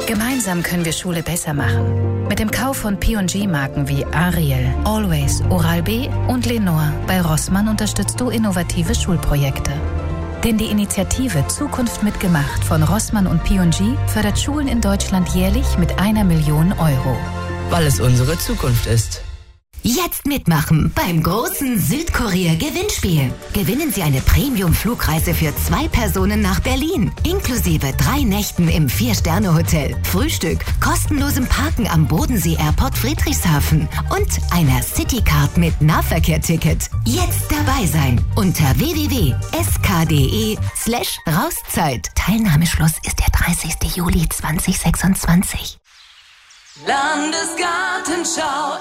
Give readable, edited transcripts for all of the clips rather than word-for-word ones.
Gemeinsam können wir Schule besser machen. Mit dem Kauf von P&G-Marken wie Ariel, Always, Oral-B und Lenore bei Rossmann unterstützt du innovative Schulprojekte. Denn die Initiative Zukunft mitgemacht von Rossmann und P&G fördert Schulen in Deutschland jährlich mit 1 Million Euro. Weil es unsere Zukunft ist. Jetzt mitmachen beim großen Südkorea-Gewinnspiel. Gewinnen Sie eine Premium-Flugreise für 2 Personen nach Berlin. Inklusive 3 Nächten im 4-Sterne-Hotel, Frühstück, kostenlosem Parken am Bodensee-Airport Friedrichshafen und einer Citycard mit Nahverkehr-Ticket. Jetzt dabei sein unter www.sk.de/Rauszeit. Teilnahmeschluss ist der 30. Juli 2026. Landesgartenschau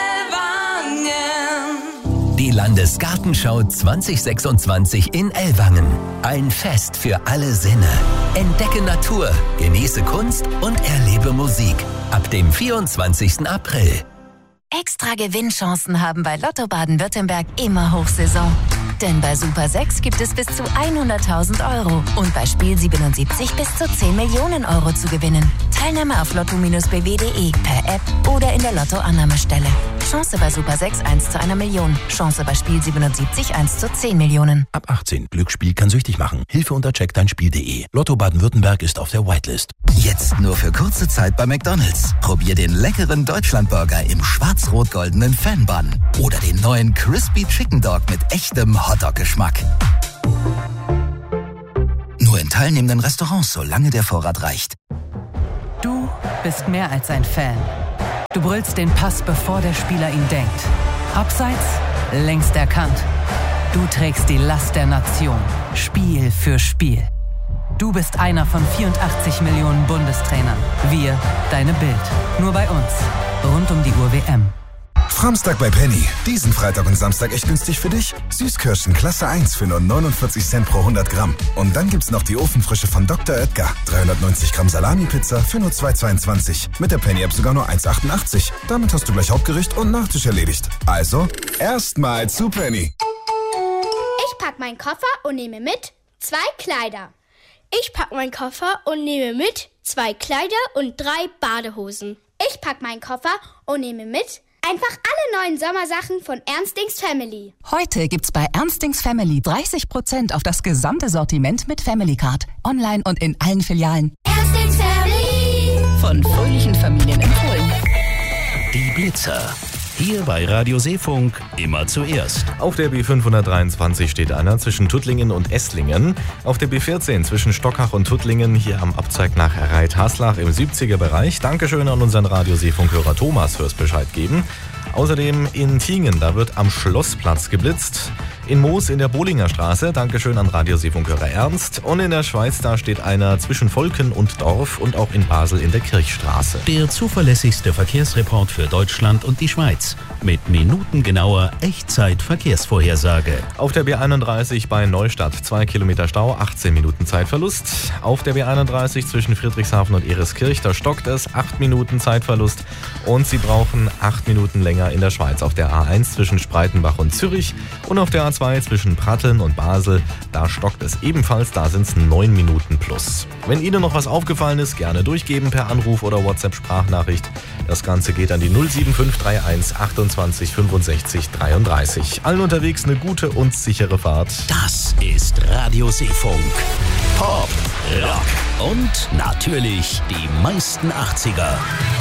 Ellwangen. Die Landesgartenschau 2026 in Ellwangen. Ein Fest für alle Sinne. Entdecke Natur, genieße Kunst und erlebe Musik. Ab dem 24. April. Extra Gewinnchancen haben bei Lotto Baden-Württemberg immer Hochsaison. Denn bei Super 6 gibt es bis zu 100.000 Euro und bei Spiel 77 bis zu 10 Millionen Euro zu gewinnen. Teilnahme auf lotto-bw.de, per App oder in der Lottoannahmestelle. Chance bei Super 6 1 zu 1 Million. Chance bei Spiel 77 1 zu 10 Millionen. Ab 18. Glücksspiel kann süchtig machen. Hilfe unter checkdeinspiel.de. Lotto Baden-Württemberg ist auf der Whitelist. Jetzt nur für kurze Zeit bei McDonald's. Probier den leckeren Deutschlandburger im schwarz-rot-goldenen Fan-Bun. Oder den neuen Crispy Chicken Dog mit echtem Hotdog-Geschmack. Nur in teilnehmenden Restaurants, solange der Vorrat reicht. Du bist mehr als ein Fan. Du brüllst den Pass, bevor der Spieler ihn denkt. Abseits, längst erkannt. Du trägst die Last der Nation, Spiel für Spiel. Du bist einer von 84 Millionen Bundestrainern. Wir, deine Bild. Nur bei uns. Rund um die Uhr WM. Framstag bei Penny. Diesen Freitag und Samstag echt günstig für dich. Süßkirschen Klasse 1 für nur 49 Cent pro 100 Gramm. Und dann gibt's noch die Ofenfrische von Dr. Oetker. 390 Gramm Salami-Pizza für nur 2,22. Mit der Penny-App sogar nur 1,88. Damit hast du gleich Hauptgericht und Nachtisch erledigt. Also, erstmal zu Penny. Ich pack meinen Koffer und nehme mit 2 Kleider. Ich pack meinen Koffer und nehme mit 2 Kleider und 3 Badehosen. Ich pack meinen Koffer und nehme mit einfach alle neuen Sommersachen von Ernstings Family. Heute gibt's bei Ernstings Family 30% auf das gesamte Sortiment mit Family Card. Online und in allen Filialen. Ernstings Family. Von fröhlichen Familien empfohlen. Die Blitzer. Hier bei Radio Seefunk immer zuerst. Auf der B523 steht einer zwischen Tuttlingen und Esslingen. Auf der B14 zwischen Stockach und Tuttlingen, hier am Abzweig nach Reit-Haslach im 70er Bereich. Dankeschön an unseren Radio Seefunk-Hörer Thomas fürs Bescheid geben. Außerdem in Tingen, da wird am Schlossplatz geblitzt. In Moos in der Bohlinger Straße, Dankeschön an Radio Seefunk-Hörer Ernst. Und in der Schweiz, da steht einer zwischen Volken und Dorf und auch in Basel in der Kirchstraße. Der zuverlässigste Verkehrsreport für Deutschland und die Schweiz. Mit minutengenauer Echtzeit-Verkehrsvorhersage. Auf der B31 bei Neustadt 2 Kilometer Stau, 18 Minuten Zeitverlust. Auf der B31 zwischen Friedrichshafen und Ereskirch, da stockt es, 8 Minuten Zeitverlust. Und Sie brauchen 8 Minuten länger in der Schweiz. Auf der A1 zwischen Spreitenbach und Zürich und auf der A2 zwischen Pratteln und Basel, da stockt es ebenfalls, da sind es 9 Minuten plus. Wenn Ihnen noch was aufgefallen ist, gerne durchgeben per Anruf oder WhatsApp-Sprachnachricht. Das Ganze geht an die 07531 28 65 33. Allen unterwegs eine gute und sichere Fahrt. Das ist Radio Seefunk. Pop, Rock und natürlich die meisten 80er.